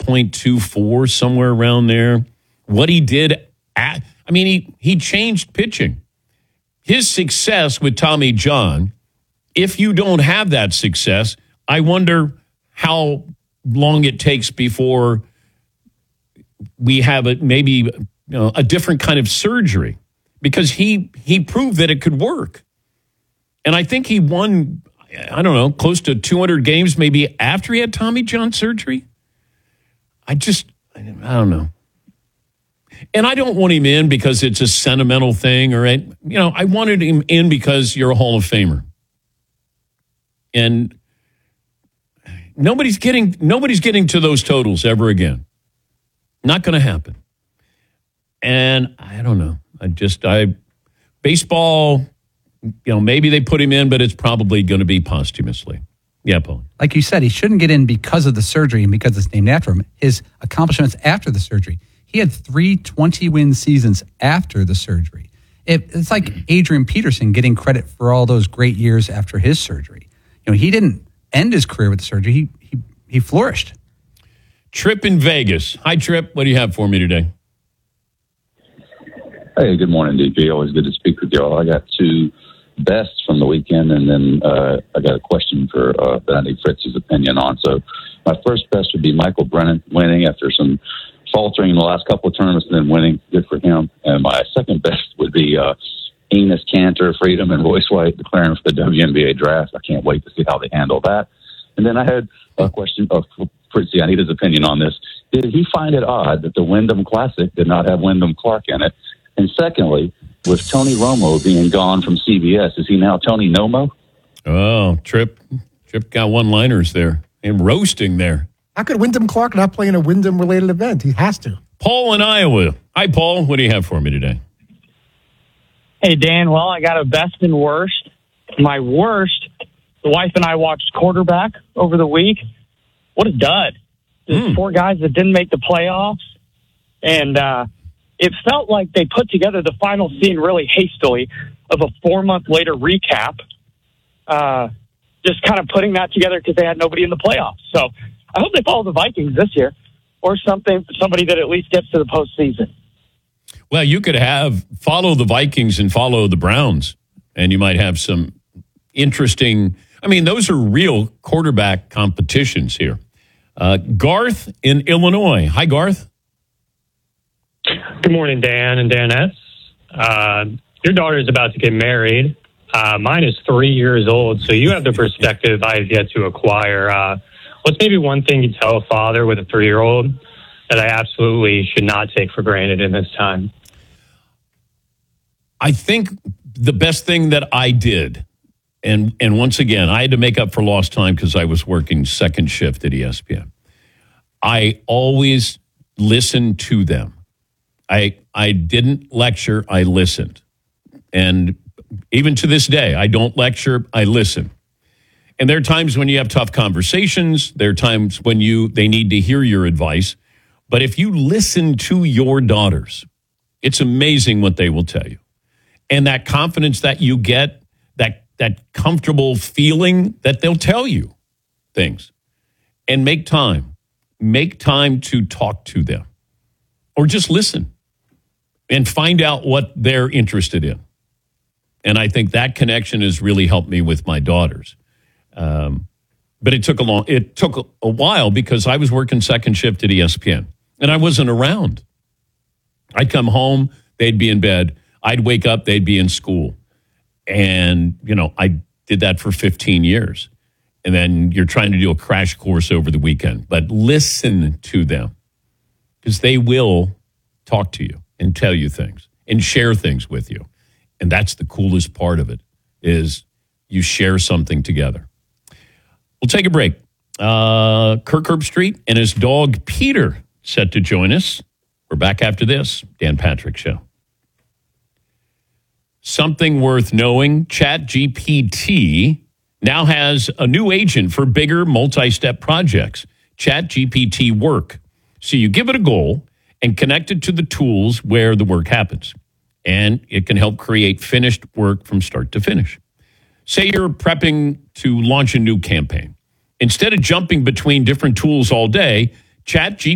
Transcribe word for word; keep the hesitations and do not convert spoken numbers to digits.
point two four, somewhere around there. What he did, at, I mean, he, he changed pitching. His success with Tommy John, if you don't have that success, I wonder how long it takes before we have a, maybe you know, a different kind of surgery, because he he proved that it could work. And I think he won, I don't know, close to two hundred games maybe after he had Tommy John surgery. I just, I don't know. And I don't want him in because it's a sentimental thing, or, you know, I wanted him in because you're a Hall of Famer. And nobody's getting nobody's getting to those totals ever again. Not going to happen. And I don't know. I just, I, baseball, you know, maybe they put him in, but it's probably going to be posthumously. Yeah, Paul. Like you said, he shouldn't get in because of the surgery and because it's named after him. His accomplishments after the surgery. He had three twenty-win seasons after the surgery. It, it's like Adrian Peterson getting credit for all those great years after his surgery. You know, he didn't end his career with the surgery. He he he flourished. Trip in Vegas. Hi, Trip. What do you have for me today? Hey, good morning, D P. Always good to speak with y'all. I got two bests from the weekend, and then uh, I got a question for uh, that I need Fritz's opinion on. So my first best would be Michael Brennan winning after some faltering in the last couple of tournaments and then winning. Good for him. And my second best would be uh, Enos Cantor, Freedom, and Royce White declaring for the W N B A draft. I can't wait to see how they handle that. And then I had a question of Fritzy. I need his opinion on this. Did he find it odd that the Wyndham Classic did not have Wyndham Clark in it? And secondly, with Tony Romo being gone from C B S, is he now Tony Nomo? Oh, Trip. Trip got one-liners there. And roasting there. How could Wyndham Clark not play in a Wyndham-related event? He has to. Paul in Iowa. Hi, Paul. What do you have for me today? Hey, Dan. Well, I got a best and worst. My worst, the wife and I watched quarterback over the week. What a dud. There's mm. four guys that didn't make the playoffs. And uh, it felt like they put together the final scene really hastily of a four-month later recap. Uh, just kind of putting that together because they had nobody in the playoffs. So I hope they follow the Vikings this year, or something, somebody that at least gets to the postseason. Well, you could have follow the Vikings and follow the Browns, and you might have some interesting. I mean, those are real quarterback competitions here. Uh, Garth in Illinois. Hi, Garth. Good morning, Dan and Danettes. Uh, your daughter is about to get married. Uh, mine is three years old, so you have the perspective I have yet to acquire. Uh, what's maybe one thing you tell a father with a three-year-old that I absolutely should not take for granted in this time? I think the best thing that I did, and and once again, I had to make up for lost time because I was working second shift at E S P N. I always listened to them. I I didn't lecture, I listened. And even to this day, I don't lecture, I listen. And there are times when you have tough conversations. There are times when you they need to hear your advice. But if you listen to your daughters, it's amazing what they will tell you. And that confidence that you get, that that comfortable feeling that they'll tell you things. And make time. Make time to talk to them. Or just listen and find out what they're interested in. And I think that connection has really helped me with my daughters. Um, but it took a long, it took a, a while because I was working second shift at E S P N and I wasn't around. I'd come home, they'd be in bed. I'd wake up, they'd be in school. And, you know, I did that for fifteen years. And then you're trying to do a crash course over the weekend. But listen to them because they will talk to you and tell you things and share things with you. And that's the coolest part of it is you share something together. We'll take a break. Uh, Kirk Herbstreit and his dog Peter set to join us. We're back after this. Dan Patrick Show. Something worth knowing. ChatGPT now has a new agent for bigger multi-step projects. ChatGPT Work. So you give it a goal and connect it to the tools where the work happens. And it can help create finished work from start to finish. Say you're prepping to launch a new campaign. Instead of jumping between different tools all day, ChatGPT